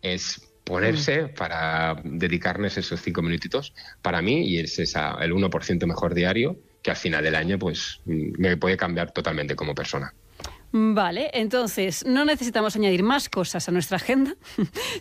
es ponerse para dedicarnos esos 5 minutitos para mí, y es el 1% mejor diario, que al final del año pues me puede cambiar totalmente como persona. Vale, entonces no necesitamos añadir más cosas a nuestra agenda,